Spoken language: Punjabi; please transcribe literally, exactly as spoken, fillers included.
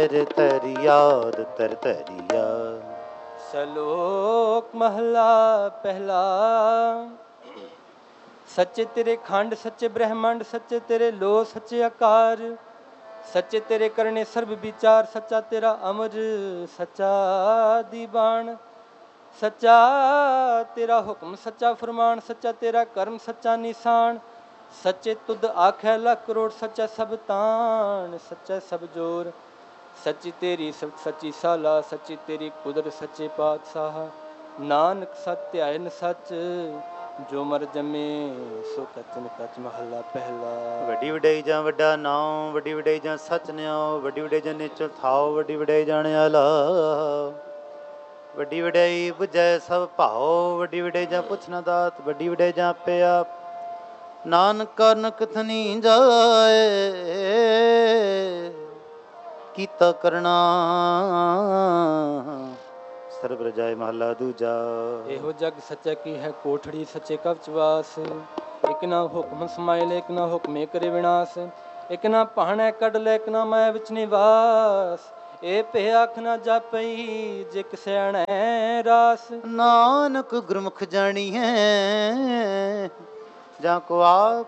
ਤਰ ਤਰ ਯਾਦ ਤਰ ਤਰ ਯਾਦ। ਸ਼ਲੋਕ ਮਹਲਾ ਪਹਿਲਾ। ਸੱਚੇ ਤੇਰੇ ਖੰਡ ਸੱਚੇ ਬ੍ਰਹਮੰਡ, ਸੱਚੇ ਤੇਰੇ ਲੋ ਸੱਚੇ ਆਕਾਰ, ਸੱਚੇ ਤੇਰੇ ਕਰਨੇ ਸਰਬ ਵਿਚਾਰ, ਸੱਚਾ ਤੇਰਾ ਅਮਰ ਸੱਚਾ ਦੀਵਾਨ, ਸੱਚਾ ਤੇਰਾ ਹੁਕਮ ਸੱਚਾ ਫਰਮਾਨ, ਸੱਚਾ ਤੇਰਾ ਕਰਮ ਸੱਚਾ ਨਿਸ਼ਾਨ, ਸੱਚੇ ਤੁਧ ਆਖੈ ਲੱਖ ਕਰੋੜ, ਸੱਚਾ ਸਭ ਤਾਣ ਸੱਚਾ ਸਭ ਜੋਰ, ਸੱਚੀ ਤੇਰੀ ਸੱਚੀ ਸਾਲਾ, ਸੱਚੀ ਤੇਰੀ ਕੁਦਰਤ ਸੱਚੇ ਪਾਤਸ਼ਾਹ, ਨਾਨਕ ਸੱਚ ਧਿਆਇਨ ਸੱਚ, ਜੋ ਮਰ ਜੰਮੇ ਸੋ ਕਚਨ ਕਚ। ਮਹੱਲਾ ਪਹਿਲਾ। ਵੱਡੀ ਵਡਿਆਈ ਜਾਂ ਵੱਡਾ ਨਾਉ, ਵੱਡੀ ਵਡਿਆਈ ਜਾਂ ਸੱਚ ਨਿਆਉ, ਵੱਡੀ ਵਡਿਆਈ ਜਾਂ ਨਿਚਲ ਥਾਉ, ਵੱਡੀ ਵਡਿਆਈ ਜਾਣਿਆ ਲਾ, ਵੱਡੀ ਵਡਿਆਈ ਬੁਝੈ ਸਭ ਭਾਉ, ਵੱਡੀ ਵਡਿਆਈ ਜਾਂ ਪੁੱਛ ਨਾ ਦਾਤ, ਵੱਡੀ ਵਡਿਆਈ ਜਾਂ ਆਪੇ ਆਪ, ਨਾਨਕ ਕਰਨ ਕਥਨੀ ਜਾਏ, ਕੀਤਾ ਕਰਨਾ ਸਰਬ ਰਜਾਏ। ਮਹੱਲਾ ਦੂਜਾ। ਇਹੋ ਜਗ ਸੱਚਾ ਕੀ ਹੈ ਕੋਠੜੀ, ਸੱਚੇ ਕਵਚ ਵਾਸ, ਇੱਕ ਨਾ ਹੁਕਮ ਸਮਾਇਲ, ਇੱਕ ਨਾ ਹੁਕਮੇ ਕਰੇ ਵਿਨਾਸ਼, ਇੱਕ ਨਾ ਭਾਣੈ ਕੱਢ ਲੈ, ਇੱਕ ਨਾ ਮਾਇਆ ਵਿੱਚ ਨਿਵਾਸ, ਇਹ ਭੇ ਆਖ ਨਾ ਜਾਪਈ ਜੇ ਕਿਸੇ ਅਣੈ ਰਾਸ। ਨਾਨਕ ਗੁਰਮੁਖ ਜਾਣੀ ਹੈ ਜਾਂ ਕੋ ਆਪ